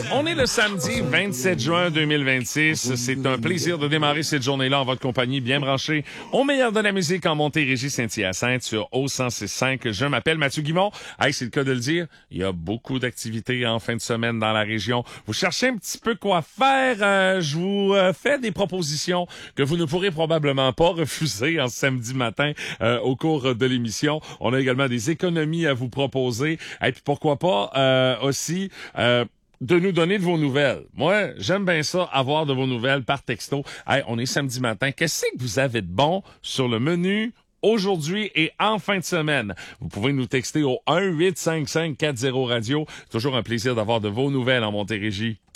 On est le samedi 27 juin 2026. C'est un plaisir de démarrer cette journée-là en votre compagnie, bien branchée au meilleur de la musique en Montérégie, Saint-Hyacinthe sur O106.5. Je m'appelle Mathieu Guimond. Hey, c'est le cas de le dire. Il y a beaucoup d'activités en fin de semaine dans la région. Vous cherchez un petit peu quoi faire? Je vous fais des propositions que vous ne pourrez probablement pas refuser en samedi matin au cours de l'émission. On a également des économies à vous proposer. Et puis pourquoi pas aussi de nous donner de vos nouvelles. Moi, j'aime bien ça, avoir de vos nouvelles par texto. Hey, on est samedi matin. Qu'est-ce que vous avez de bon sur le menu aujourd'hui et en fin de semaine? Vous pouvez nous texter au 1-855-40-radio. Toujours un plaisir d'avoir de vos nouvelles en Montérégie.